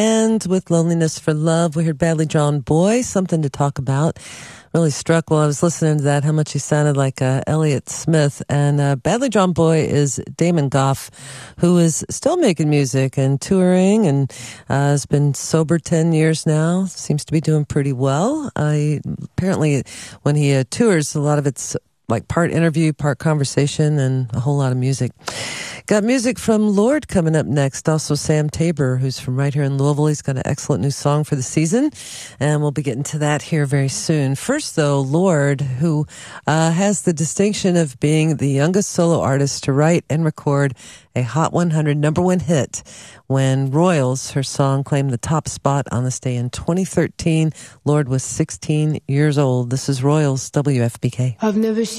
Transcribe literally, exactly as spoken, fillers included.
And with Loneliness for Love, we heard Badly Drawn Boy, something to talk about. Really struck while I was listening to that how much he sounded like uh, Elliott Smith. And uh, Badly Drawn Boy is Damon Gough, who is still making music and touring and uh, has been sober ten years now. Seems to be doing pretty well. Uh, apparently, when he uh, tours, a lot of it's like part interview, part conversation, and a whole lot of music. Got music from Lorde coming up next. Also Sam Tabor, who's from right here in Louisville. He's got an excellent new song for the season, and we'll be getting to that here very soon. First, though, Lorde, who uh, has the distinction of being the youngest solo artist to write and record a Hot one hundred number one hit when Royals, her song, claimed the top spot on this day in twenty thirteen. Lorde was sixteen years old. This is Royals, W F B K. I've never seen